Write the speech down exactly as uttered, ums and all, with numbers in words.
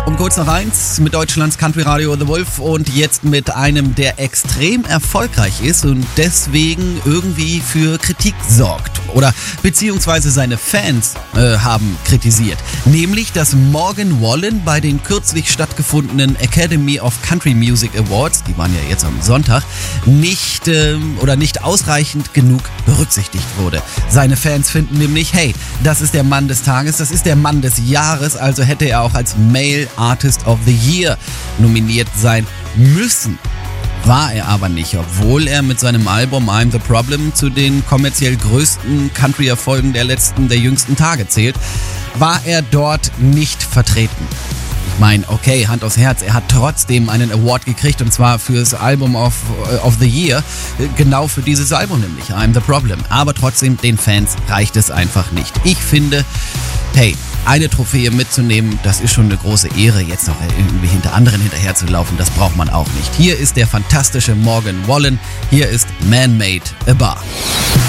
Um kurz nach eins mit Deutschlands Country Radio The Wolf und jetzt mit einem, der extrem erfolgreich ist und deswegen irgendwie für Kritik sorgt. Oder beziehungsweise seine Fans äh, haben kritisiert. Nämlich, dass Morgan Wallen bei den kürzlich stattgefundenen Academy of Country Music Awards, die waren ja jetzt am Sonntag, nicht äh, oder nicht ausreichend genug berücksichtigt wurde. Seine Fans finden nämlich, hey, das ist der Mann des Tages, das ist der Mann des Jahres, also hätte er auch als Male Artist of the Year nominiert sein müssen. War er aber nicht, obwohl er mit seinem Album I'm the Problem zu den kommerziell größten Country-Erfolgen der letzten, der jüngsten Tage zählt, war er dort nicht vertreten. Ich meine, okay, Hand aufs Herz, er hat trotzdem einen Award gekriegt und zwar fürs Album of, of the Year, genau für dieses Album nämlich, I'm the Problem. Aber trotzdem, den Fans reicht es einfach nicht. Ich finde, hey, eine Trophäe mitzunehmen, das ist schon eine große Ehre. Jetzt noch irgendwie hinter anderen hinterherzulaufen, das braucht man auch nicht. Hier ist der fantastische Morgan Wallen, hier ist Man Made a Bar.